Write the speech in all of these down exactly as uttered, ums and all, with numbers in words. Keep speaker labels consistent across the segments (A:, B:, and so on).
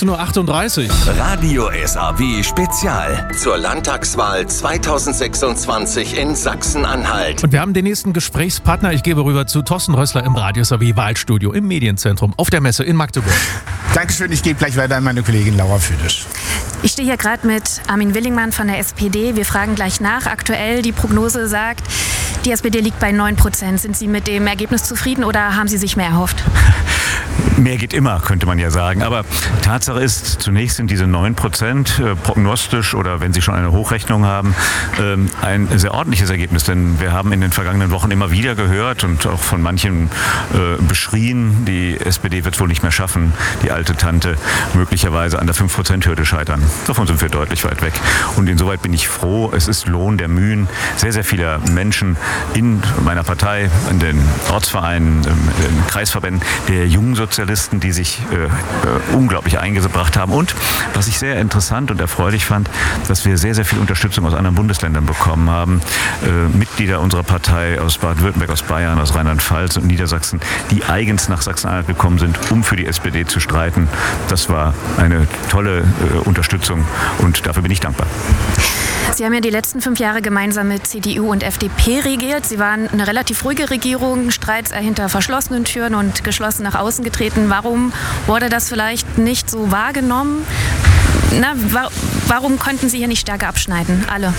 A: sechzehn Uhr achtunddreißig.
B: Radio S A W Spezial zur Landtagswahl zweitausendsechsundzwanzig in Sachsen-Anhalt.
A: Und wir haben den nächsten Gesprächspartner. Ich gebe rüber zu Thorsten Rössler im Radio S A W Wahlstudio im Medienzentrum auf der Messe in Magdeburg.
C: Dankeschön, ich gebe gleich weiter an meine Kollegin Laura Füdisch.
D: Ich stehe hier gerade mit Armin Willingmann von der S P D. Wir fragen gleich nach. Aktuell, die Prognose sagt, die S P D liegt bei neun Prozent. Sind Sie mit dem Ergebnis zufrieden oder haben Sie sich mehr erhofft?
E: Mehr geht immer, könnte man ja sagen. Aber Tatsache ist, zunächst sind diese neun Prozent äh, prognostisch oder wenn Sie schon eine Hochrechnung haben, ähm, ein sehr ordentliches Ergebnis. Denn wir haben in den vergangenen Wochen immer wieder gehört und auch von manchen äh, beschrien, die S P D wird es wohl nicht mehr schaffen, die alte Tante möglicherweise an der fünf Prozent Hürde scheitern. Davon sind wir deutlich weit weg. Und insoweit bin ich froh, es ist Lohn der Mühen sehr, sehr vieler Menschen in meiner Partei, in den Ortsvereinen, in den Kreisverbänden, der jungen Sozialisten, die sich äh, äh, unglaublich eingebracht haben. Und was ich sehr interessant und erfreulich fand, dass wir sehr, sehr viel Unterstützung aus anderen Bundesländern bekommen haben. Äh, Mitglieder unserer Partei aus Baden-Württemberg, aus Bayern, aus Rheinland-Pfalz und Niedersachsen, die eigens nach Sachsen-Anhalt gekommen sind, um für die S P D zu streiten. Das war eine tolle äh, Unterstützung und dafür bin ich dankbar.
D: Sie haben ja die letzten fünf Jahre gemeinsam mit C D U und F D P regiert. Sie waren eine relativ ruhige Regierung, Streits hinter verschlossenen Türen und geschlossen nach außen getreten. Warum wurde das vielleicht nicht so wahrgenommen? Na, wa- warum konnten Sie hier nicht stärker abschneiden? Alle.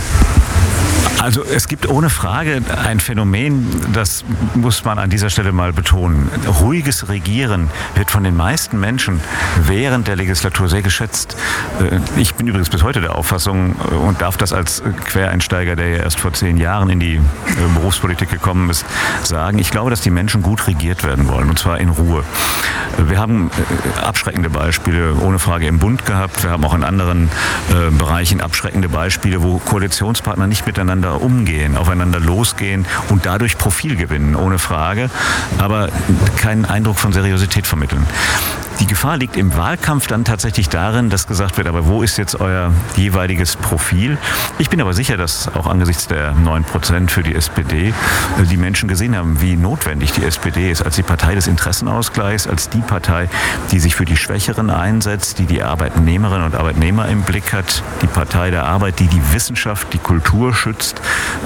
E: Also es gibt ohne Frage ein Phänomen, das muss man an dieser Stelle mal betonen. Ruhiges Regieren wird von den meisten Menschen während der Legislatur sehr geschätzt. Ich bin übrigens bis heute der Auffassung und darf das als Quereinsteiger, der ja erst vor zehn Jahren in die Berufspolitik gekommen ist, sagen. Ich glaube, dass die Menschen gut regiert werden wollen und zwar in Ruhe. Wir haben abschreckende Beispiele ohne Frage im Bund gehabt. Wir haben auch in anderen Bereichen abschreckende Beispiele, wo Koalitionspartner nicht miteinander umgehen, aufeinander losgehen und dadurch Profil gewinnen, ohne Frage, aber keinen Eindruck von Seriosität vermitteln. Die Gefahr liegt im Wahlkampf dann tatsächlich darin, dass gesagt wird, aber wo ist jetzt euer jeweiliges Profil? Ich bin aber sicher, dass auch angesichts der neun Prozent für die S P D die Menschen gesehen haben, wie notwendig die S P D ist als die Partei des Interessenausgleichs, als die Partei, die sich für die Schwächeren einsetzt, die die Arbeitnehmerinnen und Arbeitnehmer im Blick hat, die Partei der Arbeit, die die Wissenschaft, die Kultur schützt.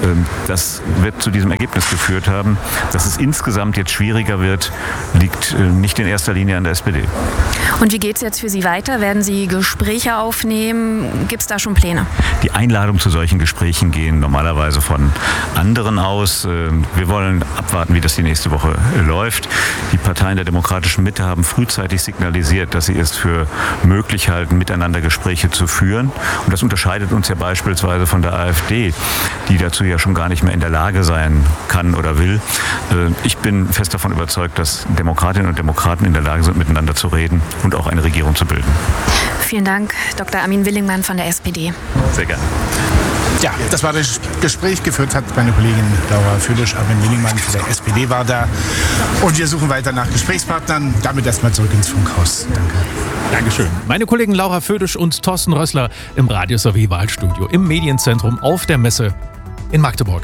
E: Das wird zu diesem Ergebnis geführt haben. Dass es insgesamt jetzt schwieriger wird, liegt nicht in erster Linie an der S P D.
D: Und wie geht es jetzt für Sie weiter? Werden Sie Gespräche aufnehmen? Gibt es da schon Pläne?
E: Die Einladung zu solchen Gesprächen gehen normalerweise von anderen aus. Wir wollen abwarten, wie das die nächste Woche läuft. Die Parteien der demokratischen Mitte haben frühzeitig signalisiert, dass sie es für möglich halten, miteinander Gespräche zu führen. Und das unterscheidet uns ja beispielsweise von der AfD, die dazu ja schon gar nicht mehr in der Lage sein kann oder will. Ich bin fest davon überzeugt, dass Demokratinnen und Demokraten in der Lage sind, miteinander zu reden und auch eine Regierung zu bilden.
D: Vielen Dank, Doktor Armin Willingmann von der S P D.
E: Sehr gerne.
C: Ja, das war das Gespräch. Geführt hat meine Kollegin Laura Füdisch. Armin Willingmann von der S P D war da. Und wir suchen weiter nach Gesprächspartnern. Damit erstmal zurück ins Funkhaus. Danke.
A: Dankeschön. Meine Kollegen Laura Füdisch und Thorsten Rössler im Radio S A W Wahlstudio im Medienzentrum auf der Messe in Magdeburg.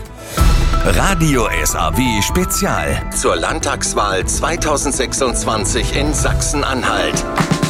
B: Radio S A W Spezial zur Landtagswahl zweitausendsechsundzwanzig in Sachsen-Anhalt.